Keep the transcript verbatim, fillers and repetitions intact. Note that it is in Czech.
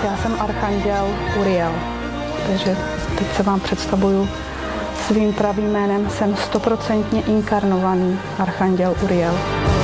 Já jsem archanděl Uriel, takže teď se vám představuju svým pravým jménem. Jsem stoprocentně inkarnovaný archanděl Uriel.